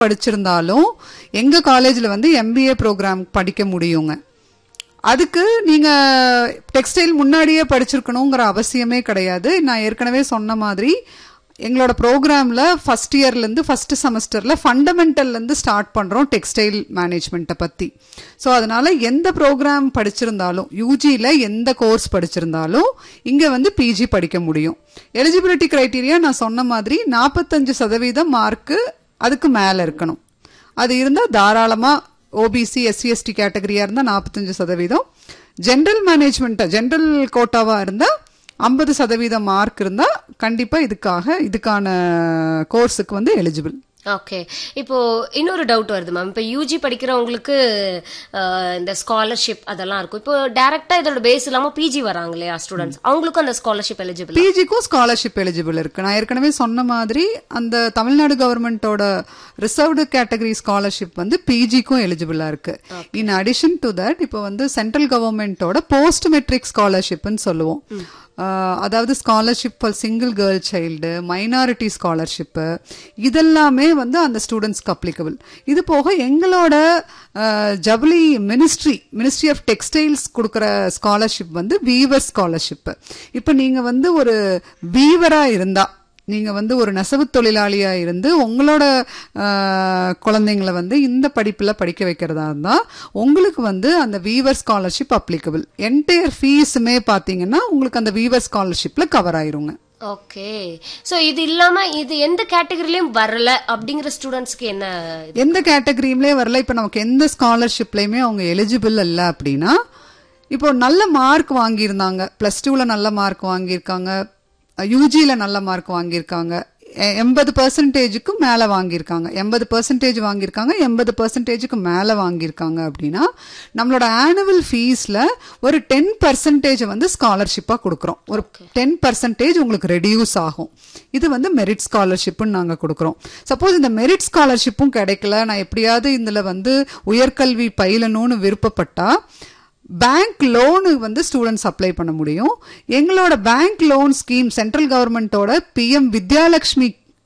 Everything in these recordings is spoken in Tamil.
படிச்சிருந்தாலும் எங்க காலேஜ்ல வந்து MBA ப்ரோக்ராம் படிக்க முடியுங்க. அதுக்கு நீங்க டெக்ஸ்டைல் முன்னாடியே படிச்சிருக்கணுங்கிற அவசியமே கிடையாது. நான் ஏற்கனவே சொன்ன மாதிரி எங்களோட ப்ரோக்ராம்ல ஃபர்ஸ்ட் இயர்ல இருந்து ஃபர்ஸ்ட் செமஸ்டர்ல ஃபண்டமெண்டல்ல இருந்து ஸ்டார்ட் பண்றோம் டெக்ஸ்டைல் மேனேஜ்மெண்ட்டை பத்தி. ஸோ அதனால எந்த ப்ரோக்ராம் படிச்சிருந்தாலும் யூஜியில் எந்த கோர்ஸ் படிச்சிருந்தாலும் இங்கே வந்து பிஜி படிக்க முடியும். எலிஜிபிலிட்டி கிரைட்டீரியா நான் சொன்ன மாதிரி 45% மார்க்கு அதுக்கு மேலே இருக்கணும். அது இருந்தால் தாராளமாக ஓபிசி எஸ்சி/எஸ்டி கேட்டகரியாக இருந்தால் 45%, ஜென்ரல் மேனேஜ்மெண்ட்டை ஜென்ரல் கோட்டாவாக இருந்தால் 50% மார்க் இருந்தால் கண்டிப்பாக இதுக்கான கோர்ஸுக்கு வந்து எலிஜிபிள். ஓகே. இப்போ இன்னொரு டவுட் வருது மேம். இப்போ யூஜி படிக்கிறவங்களுக்கு இந்த ஸ்காலர்ஷிப் அதெல்லாம் இருக்கும். இப்போ டைரக்டா இதோட பேஸ் இல்லாம பிஜி வராங்க இல்லையா ஸ்டூடெண்ட்ஸ், அவங்களுக்கும் அந்த ஸ்காலர்ஷிப் எலிஜிபிள்? பிஜிக்கும் ஸ்காலர்ஷிப் எலிஜிபிள் இருக்கு. நான் ஏற்கனவே சொன்ன மாதிரி அந்த தமிழ்நாடு கவர்மெண்டோட ரிசர்வ்டு கேட்டகரி ஸ்காலர்ஷிப் வந்து பிஜிக்கும் எலிஜிபிளா இருக்கு. இன் அடிஷன் டு தட் இப்போ வந்து சென்ட்ரல் கவர்மெண்டோட போஸ்ட் மெட்ரிக் ஸ்காலர்ஷிப்னு சொல்லுவோம். அதாவது scholarship for single girl child, minority scholarship, இதெல்லாமே வந்து அந்த ஸ்டூடெண்ட்ஸ்க்கு அப்ளிகபிள். இது போக எங்களோட ஜவுளி மினிஸ்ட்ரி ஆஃப் டெக்ஸ்டைல்ஸ் கொடுக்குற ஸ்காலர்ஷிப் வந்து வீவர் ஸ்காலர்ஷிப்பு. இப்போ நீங்கள் வந்து ஒரு வீவரா இருந்தா, நீங்க வந்து ஒரு நெசவு தொழிலாளியா இருந்து உங்களோட குழந்தைங்களை வந்து இந்த படிப்புல படிக்க வைக்கிறதா இருந்தா உங்களுக்கு வந்து அந்த வீவர் ஸ்காலர்ஷிப் அப்ளிகபிள். என்டையர் ஃபீஸுமே பாத்தீங்கன்னா உங்களுக்கு அந்த வீவர் ஸ்காலர்ஷிப்ல கவர் ஆயிருங்க. ஓகே. சோ இது இல்லாம இது எந்த கேட்டகரியிலயும் வரல அப்படிங்கிற ஸ்டூடெண்ட்ஸ்க்கு என்ன? எந்த கேட்டகரியிலே வரல, இப்ப நமக்கு எந்த ஸ்காலர்ஷிப்லயுமே அவங்க எலிஜிபிள் இல்ல அப்படின்னா, இப்போ நல்ல மார்க் வாங்கியிருந்தாங்க, +2ல நல்ல மார்க் வாங்கியிருக்காங்க, யூஜியில் நல்ல மார்க் வாங்கியிருக்காங்க, 80%க்கு மேலே வாங்கியிருக்காங்க, 80% வாங்கியிருக்காங்க, 80%க்கு மேலே வாங்கியிருக்காங்க அப்படின்னா நம்மளோட ஆனுவல் ஃபீஸில் ஒரு 10% வந்து ஸ்காலர்ஷிப்பாக கொடுக்குறோம். ஒரு 10% உங்களுக்கு ரெடியூஸ் ஆகும். இது வந்து மெரிட் ஸ்காலர்ஷிப்னு நாங்கள் கொடுக்குறோம். சப்போஸ் இந்த மெரிட் ஸ்காலர்ஷிப்பும் கிடைக்கல, நான் எப்படியாவது இதில் வந்து உயர்கல்வி பயிலணும்னு விருப்பப்பட்டா பேங்க் லோனு வந்து ஸ்டூடெண்ட்ஸ் அப்ளை பண்ண முடியும். எங்களோட பேங்க் லோன் ஸ்கீம் சென்ட்ரல் கவர்மெண்டோட PM வித்யாலட்சுமி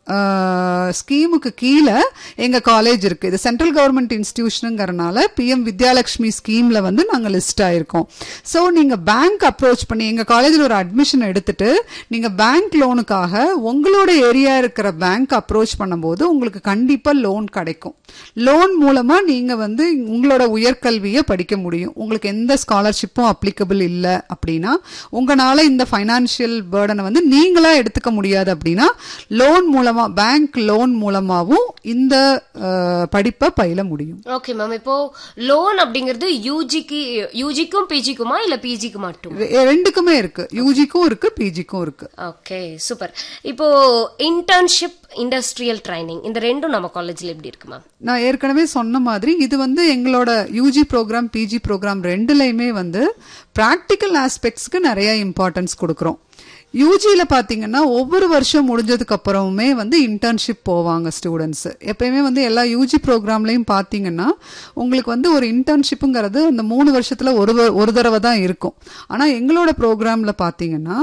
ஸ்கீமுக்கு கீழே எங்க காலேஜ் இருக்கு. இது சென்ட்ரல் கவர்மெண்ட் இன்ஸ்டிடியூஷனுங்கிறனால PM வித்யாலட்சுமி ஸ்கீம்ல வந்து நாங்க லிஸ்ட் ஆயிருக்கோம். ஸோ நீங்க பேங்க் அப்ரோச் பண்ணி எங்க காலேஜில் ஒரு அட்மிஷன் எடுத்துட்டு நீங்க பேங்க் லோனுக்காக உங்களோட ஏரியா இருக்கிற பேங்க் அப்ரோச் பண்ணும்போது உங்களுக்கு கண்டிப்பா லோன் கிடைக்கும். லோன் மூலமா நீங்க வந்து உங்களோட உயர்கல்வியை படிக்க முடியும். உங்களுக்கு எந்த ஸ்காலர்ஷிப்பும் அப்ளிகபிள் இல்லை அப்படின்னா, உங்களால இந்த ஃபைனான்சியல் பேர்டனை வந்து நீங்களா எடுத்துக்க முடியாது அப்படின்னா லோன் மூலமா, பேங்க் லோன் மூலமாவும் இந்த படிப்பை பயில முடியும். Okay ma'am. இப்போ லோன் அப்படிங்கிறது யூஜிக்கும் பிஜிக்குமா இல்ல பிஜிக்கு மட்டும்? ரெண்டுக்குமே இருக்கு, யூஜிக்கும் இருக்கு பிஜிக்கும் இருக்கு. Okay, super. இப்போ இன்டர்ன்ஷிப், இண்டஸ்ட்ரியல் ட்ரைனிங், இந்த ரெண்டும் நம்ம காலேஜ்ல எப்படி இருக்கு மேம்? நான் ஏற்கனவே சொன்ன மாதிரி இது வந்து எங்களோட யூஜி ப்ரோக்ராம் பிஜி ப்ரோக்ராம் ரெண்டுலையுமே வந்து பிராக்டிக்கல் ஆஸ்பெக்ட்ஸ்க்கு நிறைய இம்பார்ட்டன்ஸ் கொடுக்குறோம். யூஜியில் பார்த்தீங்கன்னா ஒவ்வொரு வருஷம் முடிஞ்சதுக்கு அப்புறமே வந்து இன்டர்ன்ஷிப் போவாங்க ஸ்டூடெண்ட்ஸ். எப்பயுமே வந்து எல்லா யூஜி ப்ரோக்ராம்லையும் பார்த்தீங்கன்னா உங்களுக்கு வந்து ஒரு இன்டர்ன்ஷிப்புங்கிறது அந்த 3 வருஷத்துல ஒரு தடவை தான் இருக்கும். ஆனால் எங்களோட ப்ரோக்ராமில் பார்த்தீங்கன்னா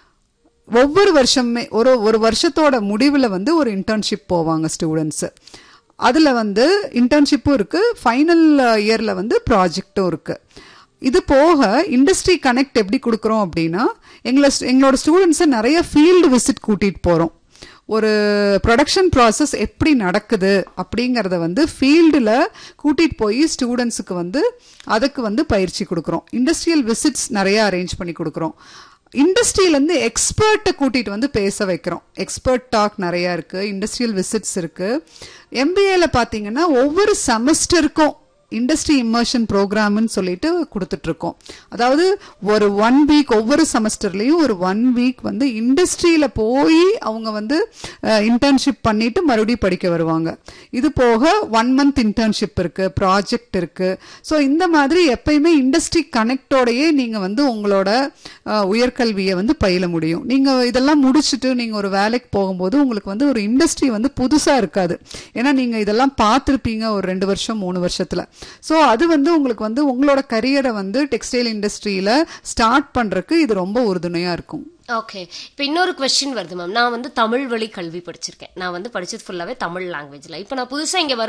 ஒவ்வொரு வருஷமே ஒரு வருஷத்தோட முடிவில் வந்து ஒரு இன்டர்ன்ஷிப் போவாங்க ஸ்டூடெண்ட்ஸ். அதில் வந்து இன்டர்ன்ஷிப்பும் இருக்கு, ஃபைனல் இயரில் வந்து ப்ராஜெக்டும் இருக்கு. இது போக இண்டஸ்ட்ரி கனெக்ட் எப்படி கொடுக்குறோம் அப்படின்னா, எங்களோட ஸ்டூடெண்ட்ஸை நிறைய ஃபீல்டு விசிட் கூட்டிகிட்டு போகிறோம். ஒரு ப்ரொடக்ஷன் ப்ராசஸ் எப்படி நடக்குது அப்படிங்கிறத வந்து ஃபீல்டில் கூட்டிகிட்டு போய் ஸ்டூடெண்ட்ஸுக்கு வந்து அதுக்கு வந்து பயிற்சி கொடுக்குறோம். இண்டஸ்ட்ரியல் விசிட்ஸ் நிறைய அரேஞ்ச் பண்ணி கொடுக்குறோம். இண்டஸ்ட்ரியிலேருந்து எக்ஸ்பர்ட்டை கூட்டிகிட்டு வந்து பேச வைக்கிறோம். எக்ஸ்பர்ட் டாக் நிறையா இருக்குது, இண்டஸ்ட்ரியல் விசிட்ஸ் இருக்குது. MBAல பார்த்தீங்கன்னா ஒவ்வொரு செமஸ்டருக்கும் இண்டஸ்ட்ரி இம்மர்ஷன் ப்ரோக்ராம்னு சொல்லிட்டு கொடுத்துட்ருக்கோம். அதாவது ஒரு 1 வீக் ஒவ்வொரு செமஸ்டர்லேயும் ஒரு 1 வீக் வந்து இண்டஸ்ட்ரியில் போய் அவங்க வந்து இன்டர்ன்ஷிப் பண்ணிட்டு மறுபடியும் படிக்க வருவாங்க. இது போக 1 மந்த் இன்டர்ன்ஷிப் இருக்குது, ப்ராஜெக்ட் இருக்குது. ஸோ இந்த மாதிரி எப்பயுமே இண்டஸ்ட்ரி கனெக்டோடையே நீங்கள் வந்து உங்களோட உயர்கல்வியை வந்து பயில முடியும். நீங்கள் இதெல்லாம் முடிச்சுட்டு நீங்கள் ஒரு வேலைக்கு போகும்போது உங்களுக்கு வந்து ஒரு இண்டஸ்ட்ரி வந்து புதுசாக இருக்காது. ஏன்னா நீங்கள் இதெல்லாம் பார்த்துருப்பீங்க ஒரு 2 வருஷம் 3 வருஷத்தில். ஸோ அது வந்து உங்களுக்கு வந்து உங்களோட கரியரை வந்து டெக்ஸ்டைல் இண்டஸ்ட்ரியில ஸ்டார்ட் பண்றதுக்கு இது ரொம்ப உறுதுணையா இருக்கும். ஓகே. இப்போ இன்னொரு கொஸ்டின் வருது மேம். நான் வந்து தமிழ் வழி கல்வி படிச்சிருக்கேன். நான் வந்து படிச்சது ஃபுல்லாவே தமிழ் லாங்குவேஜ்ல. இப்போ நான் புதுசா இங்க